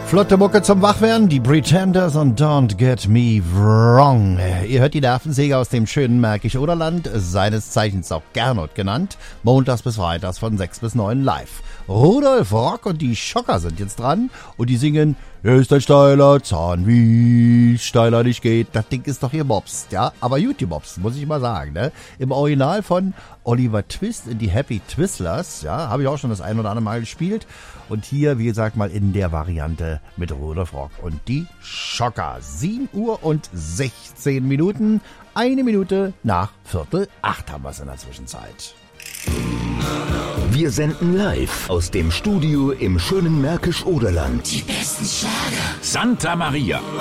Flotte Mucke zum Wachwerden, die Pretenders und Don't Get Me Wrong. Ihr hört die Nervensäge aus dem schönen Märkisch-Oderland, seines Zeichens auch Gernot genannt, montags bis freitags von 6 bis 9 live. Rudolf Rock und die Schocker sind jetzt dran und die singen "Hier ist ein steiler Zahn, wie steiler nicht geht". Das Ding ist doch hier Mops, ja, aber YouTube-Mops, muss ich mal sagen, ne? Im Original von Oliver Twist in die Happy Twistlers, ja, habe ich auch schon das ein oder andere Mal gespielt. Und hier, wie gesagt, mal in der Variante mit Rudolf Rock und die Schocker. 7 Uhr und 16 Minuten, 1 Minute nach 7:45 haben wir es in der Zwischenzeit. Wir senden live aus dem Studio im schönen Märkisch-Oderland. Die besten Schlager. Santa Maria.